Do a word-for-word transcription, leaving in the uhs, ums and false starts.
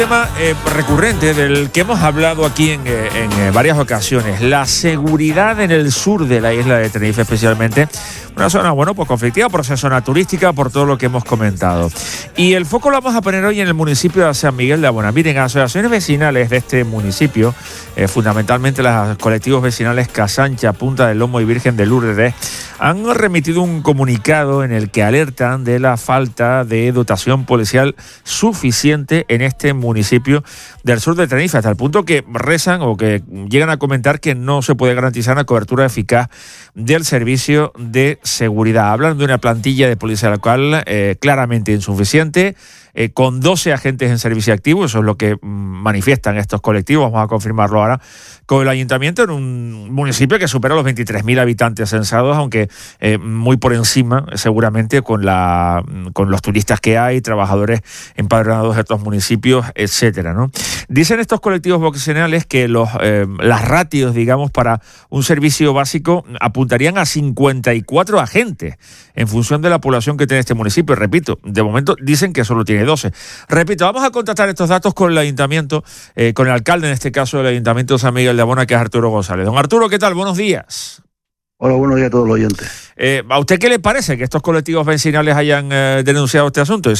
Tema eh, recurrente del que hemos hablado aquí en, eh, en eh, varias ocasiones, la seguridad en el sur de la isla de Tenerife, especialmente una zona, bueno, pues conflictiva por esa zona turística, por todo lo que hemos comentado. Y el foco lo vamos a poner hoy en el municipio de San Miguel de Abona. Miren, asociaciones vecinales de este municipio, eh, fundamentalmente los colectivos vecinales Casancha, Punta del Lomo y Virgen de Lourdes, han remitido un comunicado en el que alertan de la falta de dotación policial suficiente en este municipio del sur de Tenerife, hasta el punto que rezan o que llegan a comentar que no se puede garantizar una cobertura eficaz del servicio de seguridad. Hablan de una plantilla de policía local eh, claramente insuficiente, eh, con doce agentes en servicio activo, eso es lo que mm, manifiestan estos colectivos, vamos a confirmarlo ahora con el ayuntamiento, en un municipio que supera los veintitrés mil habitantes censados, aunque eh, muy por encima seguramente con, la, con los turistas que hay, trabajadores empadronados de estos municipios, etcétera, ¿no? Dicen estos colectivos vocacionales que los, eh, las ratios, digamos, para un servicio básico apuntarían a cincuenta y cuatro agentes en función de la población que tiene este municipio. Repito, de momento dicen que solo tiene doce. Repito, vamos a contactar estos datos con el ayuntamiento, eh, con el alcalde, en este caso del ayuntamiento de San Miguel de Abona, que es Arturo González. Don Arturo, ¿qué tal? Buenos días. Hola, buenos días a todos los oyentes. Eh, ¿A usted qué le parece que estos colectivos vecinales hayan eh, denunciado este asunto?